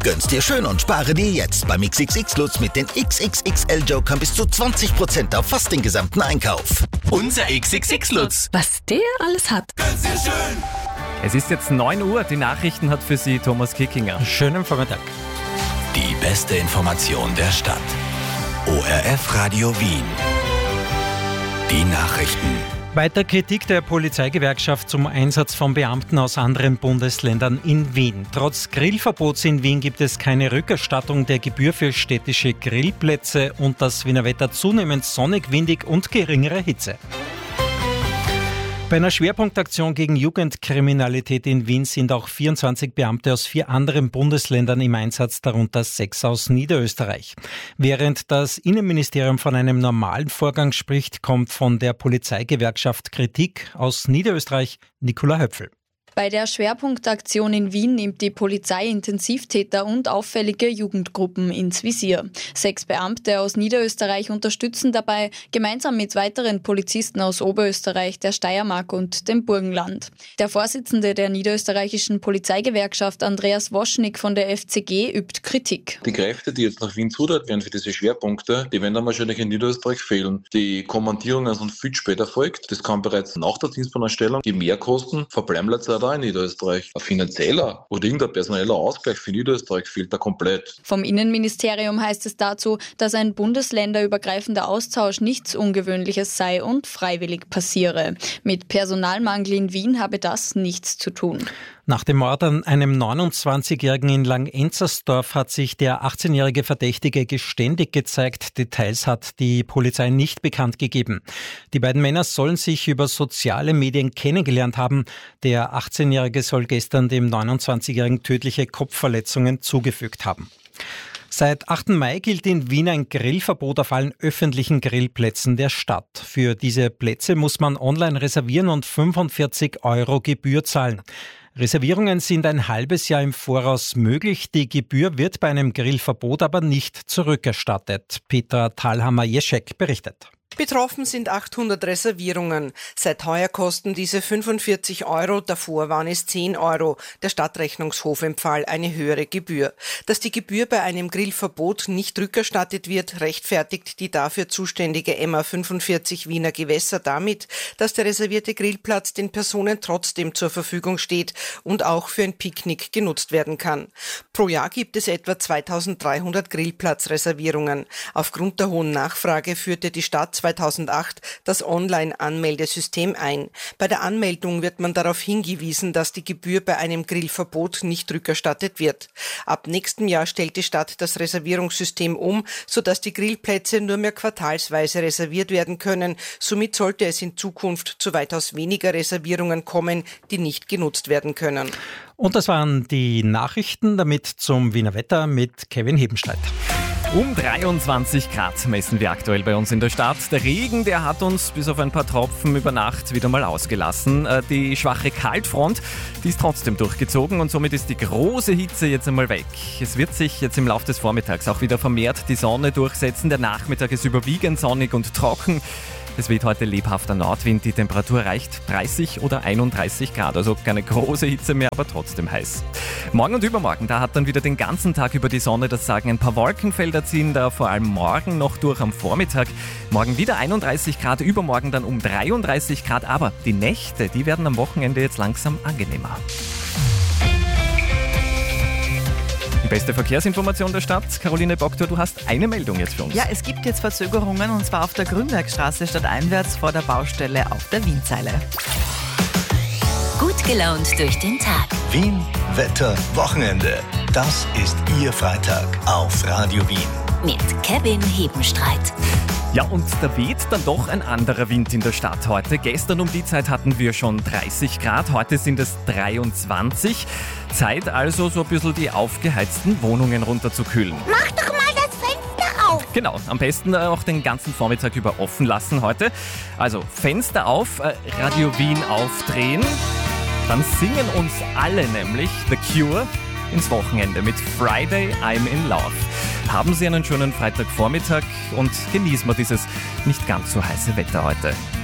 Gönn's dir schön und spare dir jetzt beim XXX Lutz mit den XXXL-Jokern bis zu 20% auf fast den gesamten Einkauf. Unser XXX Lutz. Was der alles hat. Gönn's dir schön. Es ist jetzt 9 Uhr, die Nachrichten hat für Sie Thomas Kickinger. Schönen Vormittag. Die beste Information der Stadt. ORF Radio Wien. Die Nachrichten. Weiter Kritik der Polizeigewerkschaft zum Einsatz von Beamten aus anderen Bundesländern in Wien. Trotz Grillverbots in Wien gibt es keine Rückerstattung der Gebühr für städtische Grillplätze und das Wiener Wetter zunehmend sonnig, windig und geringere Hitze. Bei einer Schwerpunktaktion gegen Jugendkriminalität in Wien sind auch 24 Beamte aus 4 anderen Bundesländern im Einsatz, darunter 6 aus Niederösterreich. Während das Innenministerium von einem normalen Vorgang spricht, kommt von der Polizeigewerkschaft Kritik. Aus Niederösterreich Nicola Höpfl. Bei der Schwerpunktaktion in Wien nimmt die Polizei Intensivtäter und auffällige Jugendgruppen ins Visier. 6 Beamte aus Niederösterreich unterstützen dabei, gemeinsam mit weiteren Polizisten aus Oberösterreich, der Steiermark und dem Burgenland. Der Vorsitzende der niederösterreichischen Polizeigewerkschaft, Andreas Woschnik von der FCG, übt Kritik. Die Kräfte, die jetzt nach Wien zuteilt werden für diese Schwerpunkte, die werden dann wahrscheinlich in Niederösterreich fehlen. Die Kommandierung also viel später folgt. Das kann bereits nach der Dienstbahnstellung. Die Mehrkosten verbleiben letztendlich in Niederösterreich. Ein finanzieller oder irgendein personeller Ausgleich für Niederösterreich fehlt da komplett. Vom Innenministerium heißt es dazu, dass ein bundesländerübergreifender Austausch nichts Ungewöhnliches sei und freiwillig passiere. Mit Personalmangel in Wien habe das nichts zu tun. Nach dem Mord an einem 29-Jährigen in Langenenzersdorf hat sich der 18-jährige Verdächtige geständig gezeigt. Details hat die Polizei nicht bekannt gegeben. Die beiden Männer sollen sich über soziale Medien kennengelernt haben. Der 18-jährige soll gestern dem 29-jährigen tödliche Kopfverletzungen zugefügt haben. Seit 8. Mai gilt in Wien ein Grillverbot auf allen öffentlichen Grillplätzen der Stadt. Für diese Plätze muss man online reservieren und 45 € Gebühr zahlen. Reservierungen sind ein halbes Jahr im Voraus möglich. Die Gebühr wird bei einem Grillverbot aber nicht zurückerstattet. Petra Thalhammer-Jeschek berichtet. Betroffen sind 800 Reservierungen. Seit heuer kosten diese 45 €, davor waren es 10 €. Der Stadtrechnungshof empfahl eine höhere Gebühr. Dass die Gebühr bei einem Grillverbot nicht rückerstattet wird, rechtfertigt die dafür zuständige MA45 Wiener Gewässer damit, dass der reservierte Grillplatz den Personen trotzdem zur Verfügung steht und auch für ein Picknick genutzt werden kann. Pro Jahr gibt es etwa 2300 Grillplatzreservierungen. Aufgrund der hohen Nachfrage führte die Stadt 2008 das Online-Anmeldesystem ein. Bei der Anmeldung wird man darauf hingewiesen, dass die Gebühr bei einem Grillverbot nicht rückerstattet wird. Ab nächstem Jahr stellt die Stadt das Reservierungssystem um, sodass die Grillplätze nur mehr quartalsweise reserviert werden können. Somit sollte es in Zukunft zu weitaus weniger Reservierungen kommen, die nicht genutzt werden können. Und das waren die Nachrichten, damit zum Wiener Wetter mit Kevin Hebenstreit. Um 23 Grad messen wir aktuell bei uns in der Stadt. Der Regen, der hat uns bis auf ein paar Tropfen über Nacht wieder mal ausgelassen. Die schwache Kaltfront, die ist trotzdem durchgezogen und somit ist die große Hitze jetzt einmal weg. Es wird sich jetzt im Laufe des Vormittags auch wieder vermehrt die Sonne durchsetzen. Der Nachmittag ist überwiegend sonnig und trocken. Es weht heute lebhafter Nordwind, die Temperatur erreicht 30 oder 31 Grad, also keine große Hitze mehr, aber trotzdem heiß. Morgen und übermorgen, da hat dann wieder den ganzen Tag über die Sonne, das sagen ein paar Wolkenfelder, ziehen da vor allem morgen noch durch am Vormittag. Morgen wieder 31 Grad, übermorgen dann um 33 Grad, aber die Nächte, die werden am Wochenende jetzt langsam angenehmer. Die beste Verkehrsinformation der Stadt. Caroline Boktor, du hast eine Meldung jetzt für uns. Ja, es gibt jetzt Verzögerungen und zwar auf der Grünbergstraße stadteinwärts vor der Baustelle auf der Wienzeile. Gut gelaunt durch den Tag. Wien, Wetter, Wochenende. Das ist Ihr Freitag auf Radio Wien. Mit Kevin Hebenstreit. Ja, und da weht dann doch ein anderer Wind in der Stadt heute. Gestern um die Zeit hatten wir schon 30 Grad, heute sind es 23. Zeit also, so ein bisschen die aufgeheizten Wohnungen runterzukühlen. Mach doch mal das Fenster auf! Genau, am besten auch den ganzen Vormittag über offen lassen heute. Also Fenster auf, Radio Wien aufdrehen. Dann singen uns alle nämlich The Cure ins Wochenende mit Friday I'm in Love. Haben Sie einen schönen Freitagvormittag und genießen wir dieses nicht ganz so heiße Wetter heute.